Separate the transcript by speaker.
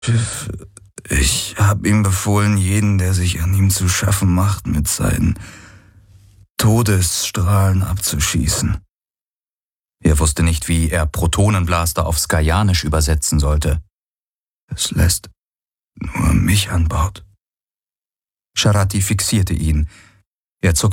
Speaker 1: Schiff, ich habe ihm befohlen, jeden, der sich an ihm zu schaffen macht, mit seinen Todesstrahlen abzuschießen.
Speaker 2: Er wusste nicht, wie er Protonenblaster auf Skajanisch übersetzen sollte.
Speaker 1: Es lässt nur mich an Bord.
Speaker 2: Sharati fixierte ihn. Er zuckte